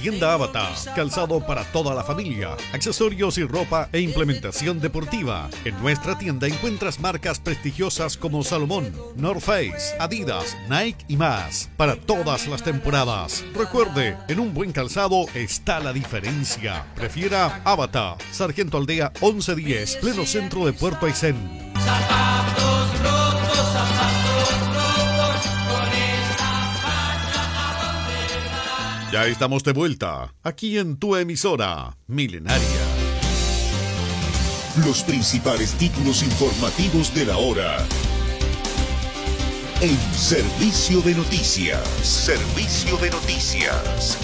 tienda Avatar. Calzado para toda la familia, accesorios y ropa e implementación deportiva. En nuestra tienda encuentras marcas prestigiosas como Salomón, North Face, Adidas, Nike y más. Para todas las temporadas. Recuerde, en un buen calzado está la diferencia. Prefiera Avatar. Sargento Aldea 1110, pleno centro de Puerto Aysén. Zapatos rotos, con esta facha a dónde va. Ya estamos de vuelta, aquí en tu emisora milenaria. Los principales títulos informativos de la hora. En Servicio de Noticias. Servicio de Noticias.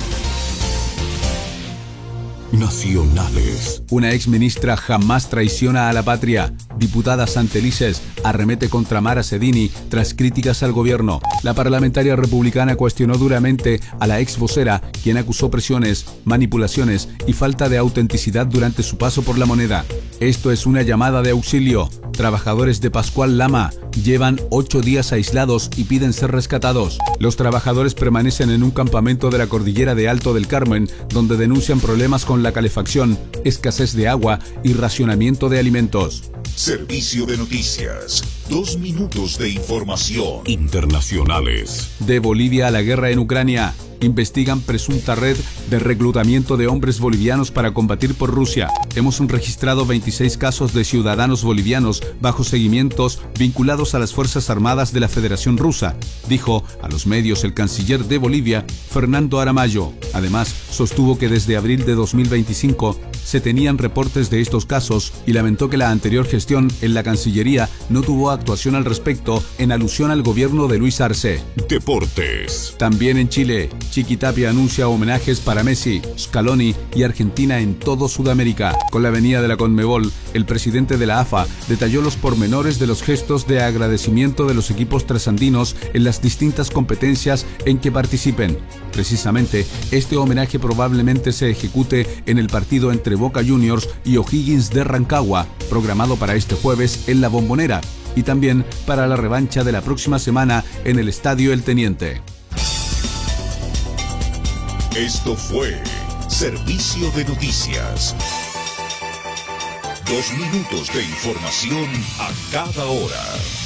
Nacionales. Una exministra jamás traiciona a la patria. Diputada Santelices arremete contra Mara Sedini tras críticas al gobierno. La parlamentaria republicana cuestionó duramente a la ex vocera, quien acusó presiones, manipulaciones y falta de autenticidad durante su paso por La Moneda. Esto es una llamada de auxilio. Trabajadores de Pascual Lama llevan 8 días aislados y piden ser rescatados. Los trabajadores permanecen en un campamento de la cordillera de Alto del Carmen, donde denuncian problemas con la calefacción, escasez de agua y racionamiento de alimentos. Servicio de Noticias. 2 minutos de información. Internacionales. De Bolivia a la guerra en Ucrania. Investigan presunta red de reclutamiento de hombres bolivianos para combatir por Rusia. Hemos registrado 26 casos de ciudadanos bolivianos bajo seguimientos vinculados a las Fuerzas Armadas de la Federación Rusa, dijo a los medios el canciller de Bolivia, Fernando Aramayo. Además, sostuvo que desde abril de 2025 se tenían reportes de estos casos y lamentó que la anterior gestión en la Cancillería no tuvo actuación al respecto en alusión al gobierno de Luis Arce. Deportes. También en Chile, Chiquitapia anuncia homenajes para Messi, Scaloni y Argentina en todo Sudamérica. Con la venida de la Conmebol, el presidente de la AFA detalló los pormenores de los gestos de agradecimiento de los equipos trasandinos en las distintas competencias en que participen. Precisamente, este homenaje probablemente se ejecute en el partido entre Boca Juniors y O'Higgins de Rancagua, programado para este jueves en La Bombonera, y también para la revancha de la próxima semana en el Estadio El Teniente. Esto fue Servicio de Noticias. 2 minutos de información a cada hora.